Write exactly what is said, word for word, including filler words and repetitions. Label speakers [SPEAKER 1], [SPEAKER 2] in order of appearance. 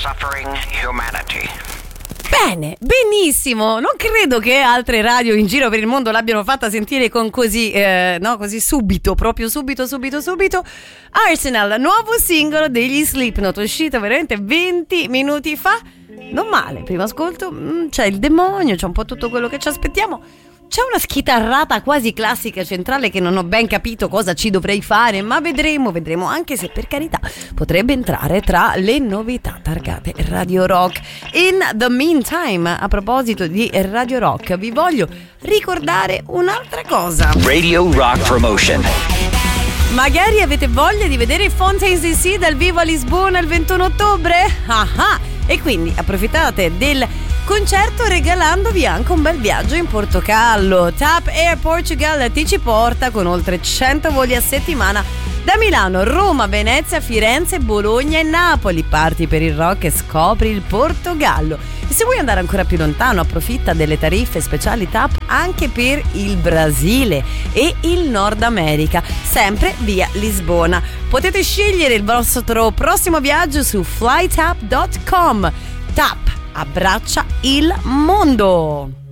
[SPEAKER 1] suffering humanity.
[SPEAKER 2] Bene, benissimo. Non credo che altre radio in giro per il mondo l'abbiano fatta sentire con così, eh, no, così subito, proprio subito, subito, subito. Arsenal, nuovo singolo degli Slipknot, uscito veramente venti minuti fa. Non male, primo ascolto, mh, c'è il demonio, c'è un po' tutto quello che ci aspettiamo. C'è una schitarrata quasi classica centrale che non ho ben capito cosa ci dovrei fare, ma vedremo, vedremo, anche se per carità potrebbe entrare tra le novità targate Radio Rock. In the meantime, a proposito di Radio Rock, vi voglio ricordare un'altra cosa.
[SPEAKER 1] Radio Rock Promotion.
[SPEAKER 2] Magari avete voglia di vedere Fontaines D C dal vivo a Lisbona il ventuno ottobre? Ah ah! E quindi approfittate del concerto regalandovi anche un bel viaggio in Portogallo. TAP Air Portugal ti ci porta con oltre cento voli a settimana da Milano, Roma, Venezia, Firenze, Bologna e Napoli. Parti per il rock e scopri il Portogallo. E se vuoi andare ancora più lontano, approfitta delle tariffe speciali TAP anche per il Brasile e il Nord America, sempre via Lisbona. Potete scegliere il vostro prossimo viaggio su flytap punto com. TAP abbraccia il mondo.